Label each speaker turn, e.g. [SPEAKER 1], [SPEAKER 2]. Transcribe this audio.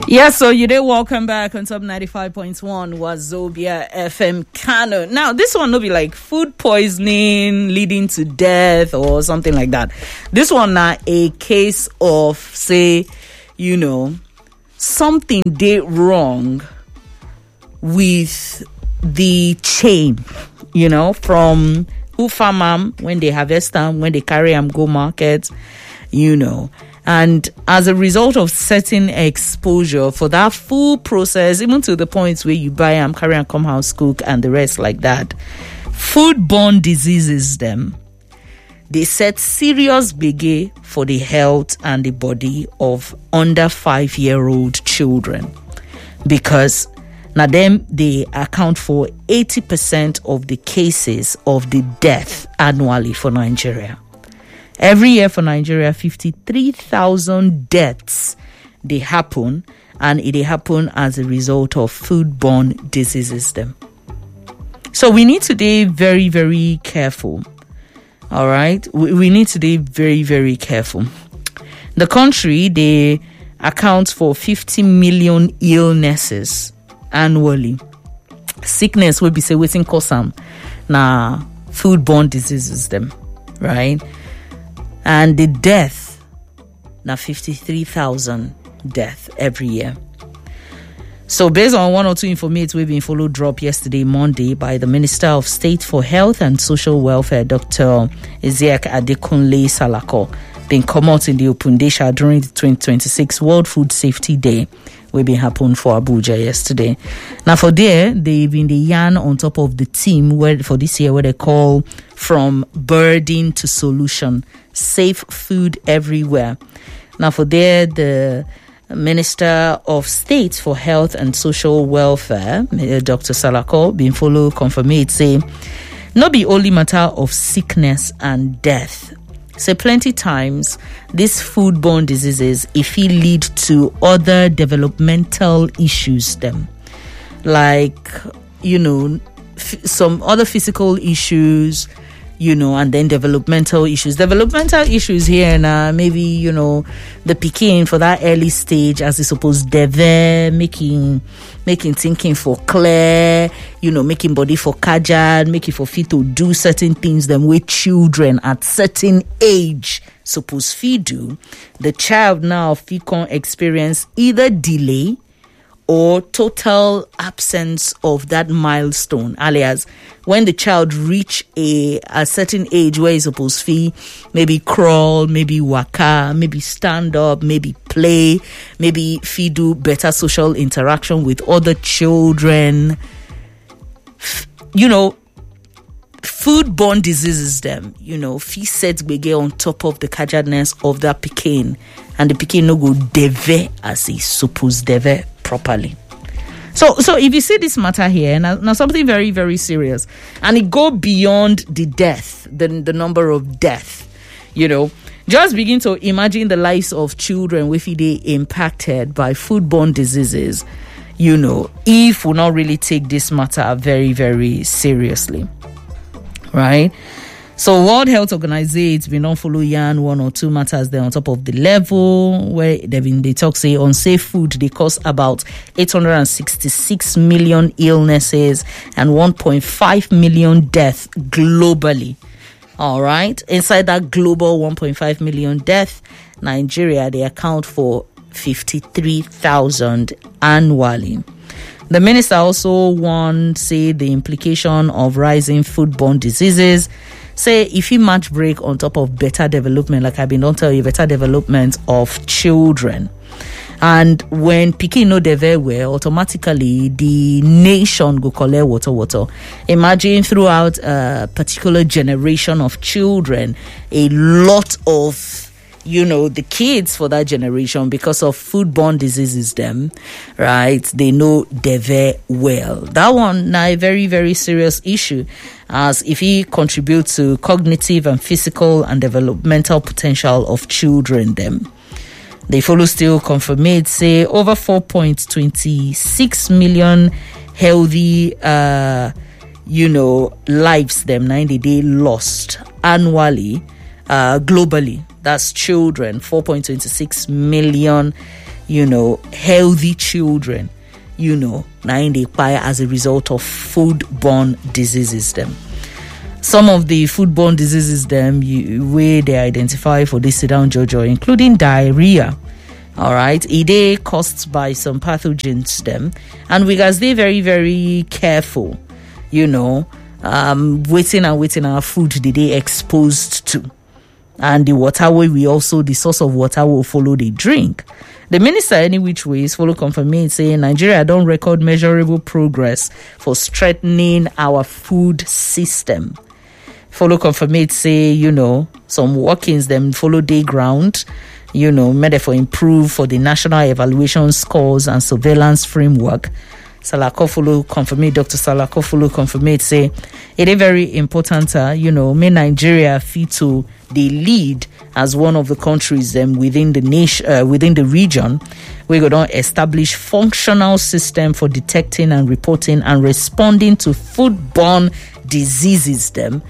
[SPEAKER 1] Yes, so you did welcome back on top 95.1 Wazobia FM Kano. Now, this one will be like food poisoning leading to death or something like that. This one now a case of, say, something did wrong with the chain, from who farm them, when they harvest them, when they carry them, go market, And as a result of certain exposure for that full process, even to the point where you buy them, carry and come house cook and the rest like that, foodborne diseases they set serious gbege for the health and the body of under 5-year-old children, because now they account for 80% of the cases of the death annually for Nigeria. Every year for Nigeria, 53,000 deaths they happen, and it happen as a result of foodborne diseases So we need to be very, very careful. All right, we need to be very, very careful. The country, they account for 50 million illnesses annually. Sickness will be say waiting cause some na foodborne diseases right? And the death, now 53,000 death every year. So based on one or two informates we've been followed drop yesterday, Monday, by the Minister of State for Health and Social Welfare, Dr. Isiaq Adekunle Salako, been come out in the Open Desha during the 2026 World Food Safety Day, will be happened for Abuja yesterday. Now for there, they've been the yarn on top of the team where for this year, where they call from burden to solution, safe food everywhere. Now for there, the Minister of State for Health and Social Welfare, Dr. Salako, been follow confirmate say, not be only matter of sickness and death. So plenty times, these foodborne diseases, if it lead to other developmental issues, like, some other physical issues, and then developmental issues. Developmental issues here now, maybe, the picking for that early stage, as it's supposed to making thinking for clear, making body for kajad, making for fit to do certain things them with children at certain age supposed to do. The child now can experience either delay or total absence of that milestone, alias when the child reach a certain age where he's supposed to maybe crawl, maybe waka, maybe stand up, maybe play, maybe do better social interaction with other children. Foodborne diseases fee sets gbege on top of the kajadness of that pikin, and the pikin no go deve as he supposed deve properly. So if you see this matter here, now something very, very serious, and it go beyond the death, the number of death, just begin to imagine the lives of children with they impacted by foodborne diseases, if we not really take this matter very, very seriously, right? So World Health Organization been on follow yarn one or two matters there on top of the level where they talk say unsafe food they cause about 866 million illnesses and 1.5 million deaths globally. All right, inside that global 1.5 million death, Nigeria they account for 53,000 annually. The minister also say the implication of rising foodborne diseases. Say if you match break on top of better development, like I've been don't tell you, better development of children. And when pikin no dey very well, automatically the nation go collect water. Imagine throughout a particular generation of children, a lot of the kids for that generation, because of foodborne diseases right, they know they very well. That one now a very, very serious issue, as if he contributes to cognitive and physical and developmental potential of children They follow still confirm say over 4.26 million healthy lives 90 day lost annually globally. That's children, 4.26 million healthy children, now they die as a result of foodborne diseases them. Some of the foodborne diseases them where they identify for this sit-down Jojo, including diarrhea. All right, they caused by some pathogens them, and we guys stay very, very careful, waiting our food they exposed to. And the waterway, the source of water will follow the drink. The minister, any which ways, follow confirmation saying Nigeria don't record measurable progress for strengthening our food system. Follow confirmation say, some workings them follow day ground, made for improve for the national evaluation scores and surveillance framework. Salako follow confirm, Dr. Salako follow confirm say it is very important, may Nigeria fit to the lead as one of the countries within the nation, within the region. We're going to establish functional system for detecting and reporting and responding to foodborne diseases them